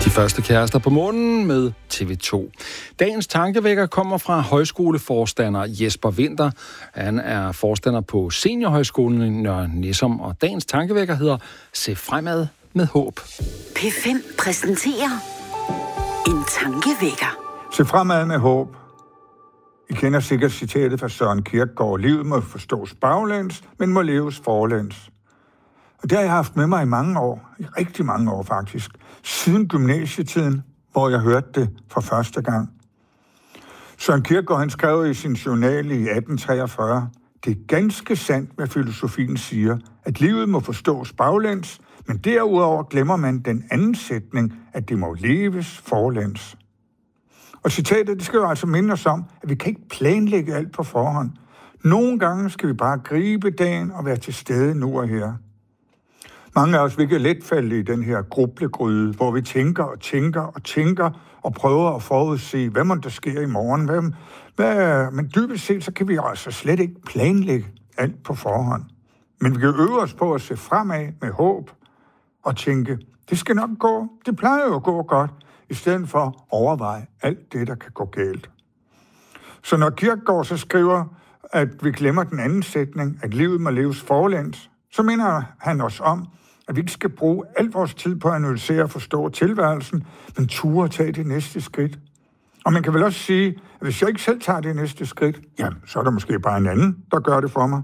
De første kærester på månen med TV2. Dagens tankevækker kommer fra højskoleforstander Jesper Winther. Han er forstander på Seniorhøjskolen i Nørre Nissum, og dagens tankevækker hedder Se fremad med håb. P5 præsenterer en tankevækker. Se fremad med håb. I kender sikkert citatet fra Søren Kierkegaard. Livet må forstås baglæns, men må leves forlæns. Og det har jeg haft med mig i mange år. I rigtig mange år faktisk. Siden gymnasietiden, hvor jeg hørte det for første gang. Søren Kierkegaard, han skrev i sin journal i 1843, det er ganske sandt, hvad filosofien siger, at livet må forstås baglæns, men derudover glemmer man den anden sætning, at det må leves forlæns. Og citatet, det skal jo altså minde os om, at vi kan ikke planlægge alt på forhånd. Nogle gange skal vi bare gribe dagen og være til stede nu og her. Mange af os vil ikke let falde i den her grublegryde, hvor vi tænker og prøver at forudse, hvad må der sker i morgen. Men dybest set, så kan vi altså slet ikke planlægge alt på forhånd. Men vi kan øve os på at se fremad med håb og tænke, det skal nok gå, det plejer jo at gå godt, i stedet for at overveje alt det, der kan gå galt. Så når Kierkegaard så skriver, at vi glemmer den anden sætning, at livet må leves forlæns, så minder han os om, at vi ikke skal bruge al vores tid på at analysere og forstå tilværelsen, men ture at tage det næste skridt. Og man kan vel også sige, at hvis jeg ikke selv tager det næste skridt, jamen, så er der måske bare en anden, der gør det for mig.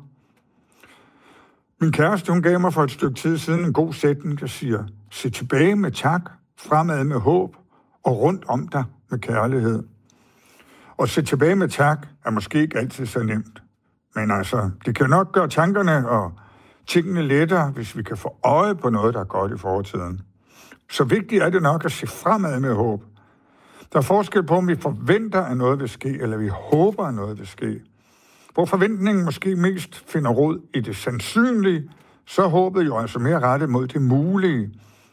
Min kæreste, hun gav mig for et stykke tid siden en god sætning, der siger, se tilbage med tak, fremad med håb, og rundt om dig med kærlighed. Og se tilbage med tak er måske ikke altid så nemt. Men altså, det kan nok gøre tankerne og tingene lettere, hvis vi kan få øje på noget, der er godt i fortiden. Så vigtigt er det nok at se fremad med håb. Der er forskel på, om vi forventer, at noget vil ske, eller vi håber, at noget vil ske. Hvor forventningen måske mest finder rod i det sandsynlige, så er håbet jo altså mere rettet mod det mulige.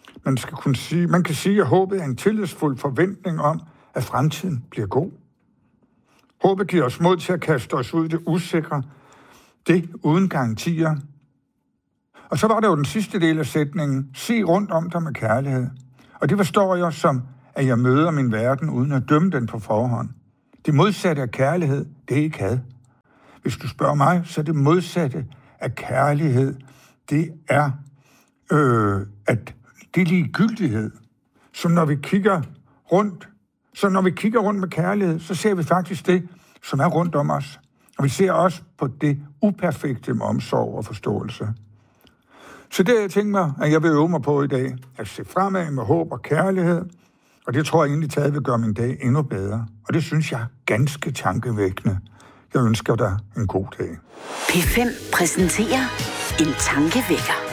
Man kan sige, at håbet er en tillidsfuld forventning om, at fremtiden bliver god. Håbet giver os mod til at kaste os ud i det usikre, det uden garantier. Og så var der jo den sidste del af sætningen, se rundt om dig med kærlighed. Og det forstår jeg som, at jeg møder min verden uden at dømme den på forhånd. Det modsatte af kærlighed, det er ikke had. Hvis du spørger mig, så er det modsatte af kærlighed, det er, det er ligegyldighed. Så når vi kigger rundt med kærlighed, så ser vi faktisk det, som er rundt om os. Og vi ser også på det uperfekte med omsorg og forståelse. Så det har jeg tænkt mig, at jeg vil øve mig på i dag, at se fremad med håb og kærlighed, og det tror jeg egentlig taget vil gøre min dag endnu bedre. Og det synes jeg er ganske tankevækkende. Jeg ønsker dig en god dag. P5 præsenterer en tankevækker.